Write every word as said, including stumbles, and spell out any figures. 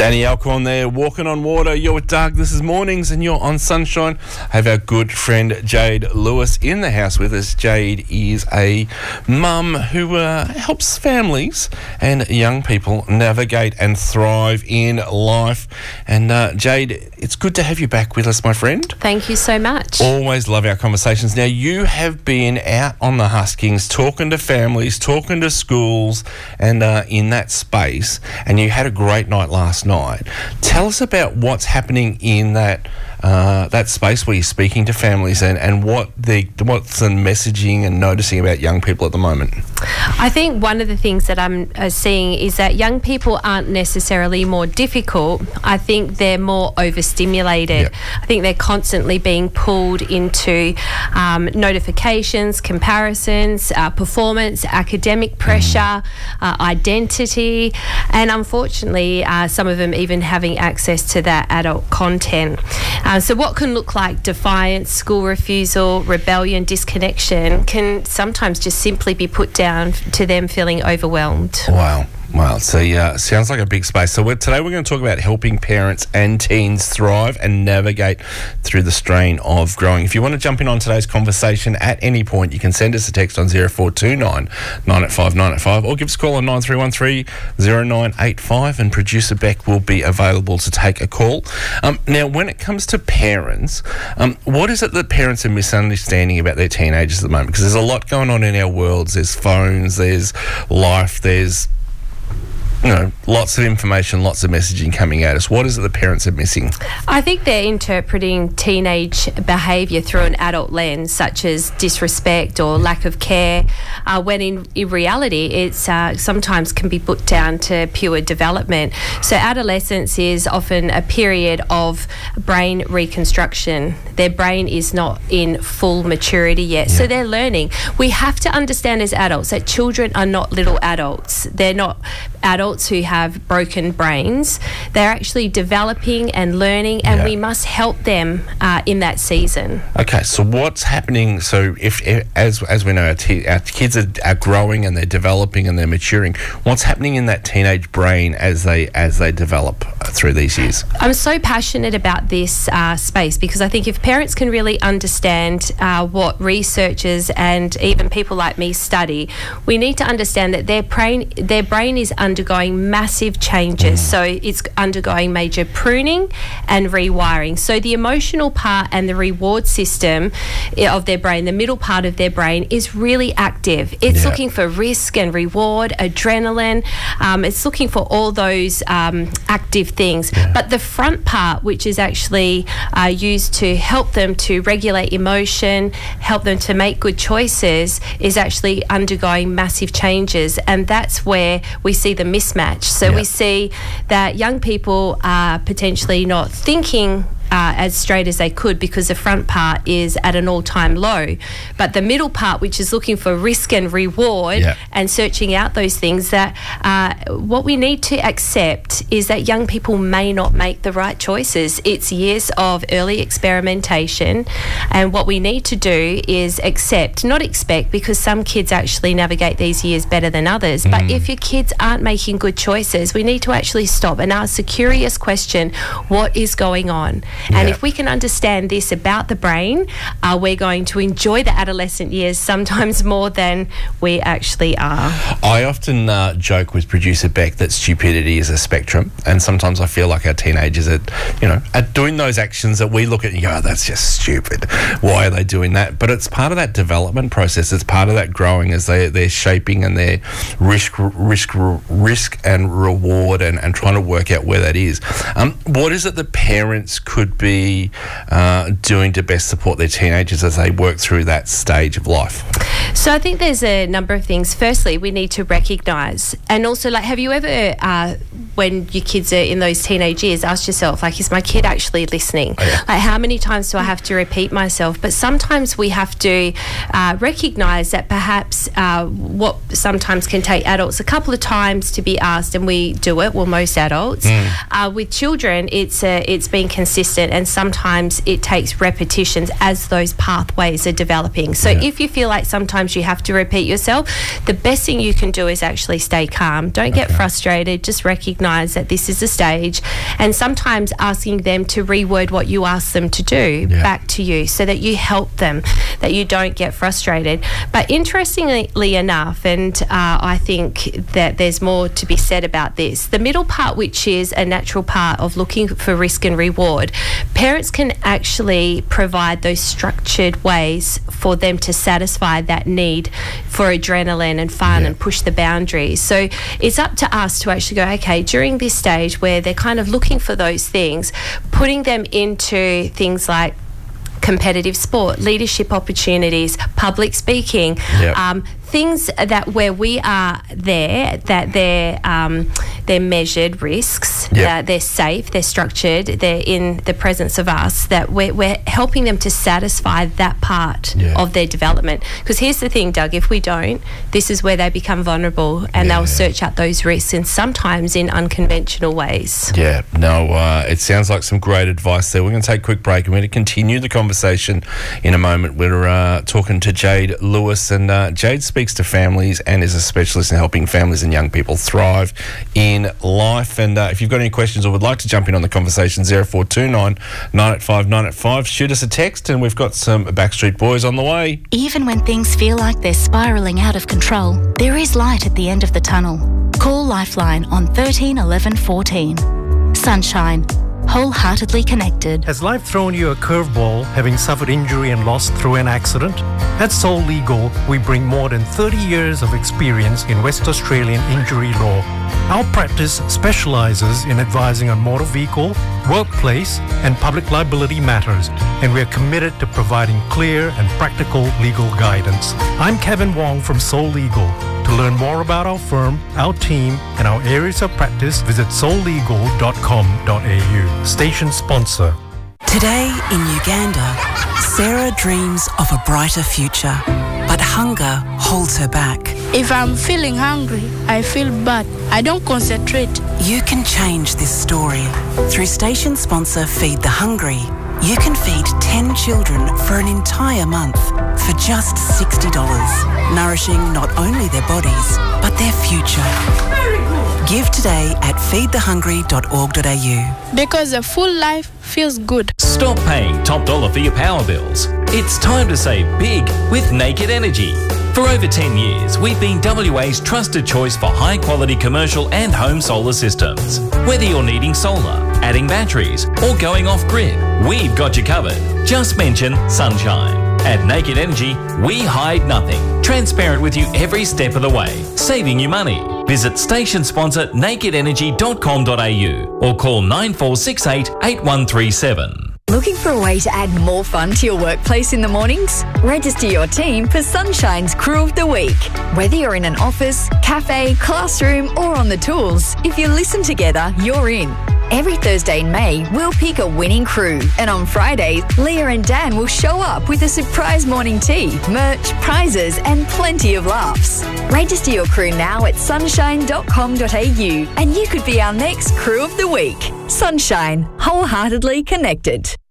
Danny Alcorn there, walking on water. You're with Doug. This is Mornings and you're on Sunshine. I have our good friend Jade Lewis in the house with us. Jade is a mum who uh, helps families and young people navigate and thrive in life. And uh, Jade, it's good to have you back with us, my friend. Thank you so much. Always love our conversations. Now, you have been out on the huskings, talking to families, talking to schools, and uh, in that space, and you had a great night last night. Tell us about what's happening in that uh, that space where you're speaking to families, and, and what the what's the messaging and noticing about young people at the moment. I think one of the things that I'm uh, seeing is that young people aren't necessarily more difficult. I think they're more overstimulated. Yep. I think they're constantly being pulled into um, notifications, comparisons, uh, performance, academic pressure, mm. uh, identity, and unfortunately uh, some of them even having access to that adult content. Uh, so what can look like defiance, school refusal, rebellion, disconnection can sometimes just simply be put down to them feeling overwhelmed. Wow. Well, so yeah, sounds like a big space. So we're, today we're going to talk about helping parents and teens thrive and navigate through the strain of growing. If you want to jump in on today's conversation at any point, you can send us a text on zero four two nine, nine eight five, nine eight five or give us a call on nine three one three, zero nine eight five, and producer Beck will be available to take a call. Um, now, when it comes to parents, um, what is it that parents are misunderstanding about their teenagers at the moment? Because there's a lot going on in our worlds. There's phones, there's life, there's you know, lots of information, lots of messaging coming at us. What is it the parents are missing? I think they're interpreting teenage behaviour through an adult lens, such as disrespect or lack of care, uh, when in, in reality it's uh, sometimes can be put down to pure development. So adolescence is often a period of brain reconstruction. Their brain is not in full maturity yet, yeah. so they're learning. We have to understand as adults that children are not little adults. They're not adults who have broken brains. They're actually developing and learning, and yeah. we must help them uh, in that season. Okay, so what's happening? So if, if as as we know, our, te- our kids are, are growing and they're developing and they're maturing. What's happening in that teenage brain as they as they develop through these years? I'm so passionate about this uh, space because I think if parents can really understand uh, what researchers and even people like me study, we need to understand that their brain their brain is undergoing massive changes. Mm. So it's undergoing major pruning and rewiring. So the emotional part and the reward system of their brain, the middle part of their brain, is really active. It's yeah. looking for risk and reward, adrenaline. Um, it's looking for all those um, active things. Yeah. But the front part, which is actually uh, used to help them to regulate emotion, help them to make good choices, is actually undergoing massive changes. And that's where we see the mismatch. So yeah. we see that young people are potentially not thinking Uh, as straight as they could because the front part is at an all-time low. But the middle part, which is looking for risk and reward yeah. and searching out those things, that uh, what we need to accept is that young people may not make the right choices. It's years of early experimentation, and what we need to do is accept, not expect, because some kids actually navigate these years better than others. Mm. But if your kids aren't making good choices, we need to actually stop and ask the curious question, what is going on? And yeah. if we can understand this about the brain, uh, we're going to enjoy the adolescent years sometimes more than we actually are. I often uh, joke with producer Beck that stupidity is a spectrum, and sometimes I feel like our teenagers are, you know, are doing those actions that we look at and go, oh, that's just stupid. Why are they doing that? But it's part of that development process. It's part of that growing as they, they're shaping and they're risk, risk, risk and reward and, and trying to work out where that is. Um, what is it that parents could be uh, doing to best support their teenagers as they work through that stage of life? So I think there's a number of things. Firstly, we need to recognise, and also, like, have you ever, uh, when your kids are in those teenage years, ask yourself, like, is my kid actually listening? Oh, yeah. Like, how many times do I have to repeat myself? But sometimes we have to uh, recognise that perhaps uh, what sometimes can take adults a couple of times to be asked, and we do it, well, most adults. Mm. Uh, with children, it's uh, it's been consistent, and sometimes it takes repetitions as those pathways are developing. So yeah. if you feel like sometimes you have to repeat yourself, the best thing you can do is actually stay calm. Don't get okay. frustrated. Just recognise recognise that this is a stage, and sometimes asking them to reword what you ask them to do yeah. back to you so that you help them, that you don't get frustrated. But interestingly enough, and uh, I think that there's more to be said about this, the middle part, which is a natural part of looking for risk and reward, parents can actually provide those structured ways for them to satisfy that need for adrenaline and fun yeah. and push the boundaries. So it's up to us to actually go, okay, during this stage where they're kind of looking for those things, putting them into things like competitive sport, leadership opportunities, public speaking, yep. um, things that where we are there, that they're um, they're measured risks, yep. that they're safe, they're structured, they're in the presence of us, that we're, we're helping them to satisfy that part yeah. of their development. Because here's the thing, Doug, if we don't, this is where they become vulnerable and yeah. they'll search out those risks, and sometimes in unconventional ways. Yeah, no, uh, it sounds like some great advice there. We're going to take a quick break and we're going to continue the conversation in a moment. We're uh, talking to Jade Lewis, and uh, Jade speaks to families and is a specialist in helping families and young people thrive in life. And uh, if you've got any questions or would like to jump in on the conversation, zero four two nine, nine eight five, nine eight five, shoot us a text, and we've got some Backstreet Boys on the way. Even when things feel like they're spiralling out of control, there is light at the end of the tunnel. Call Lifeline on thirteen eleven fourteen. Sunshine. Wholeheartedly connected. Has life thrown you a curveball, having suffered injury and loss through an accident? At Soul Legal, we bring more than thirty years of experience in West Australian injury law. Our practice specialises in advising on motor vehicle, workplace and public liability matters, and we are committed to providing clear and practical legal guidance. I'm Kevin Wong from Soul Legal. To learn more about our firm, our team and our areas of practice, visit soul legal dot com dot a u. Station sponsor. Today in Uganda, Sarah dreams of a brighter future, but hunger holds her back. If I'm feeling hungry, I feel bad. I don't concentrate. You can change this story. Through station sponsor Feed the Hungry, you can feed ten children for an entire month for just sixty dollars, nourishing not only their bodies, but their future. Very good. Give today at feed the hungry dot org dot a u. Because a full life feels good. Stop paying top dollar for your power bills. It's time to save big with Naked Energy. For over ten years, we've been W A's trusted choice for high-quality commercial and home solar systems. Whether you're needing solar, adding batteries, or going off-grid, we've got you covered. Just mention Sunshine. At Naked Energy, we hide nothing. Transparent with you every step of the way, saving you money. Visit station sponsor naked energy dot com dot a u or call nine four six eight, eight one three seven. Looking for a way to add more fun to your workplace in the mornings? Register your team for Sunshine's Crew of the Week. Whether you're in an office, cafe, classroom or on the tools, if you listen together, you're in. Every Thursday in May, we'll pick a winning crew. And on Fridays, Leah and Dan will show up with a surprise morning tea, merch, prizes and plenty of laughs. Register your crew now at sunshine dot com dot a u and you could be our next Crew of the Week. Sunshine, wholeheartedly connected.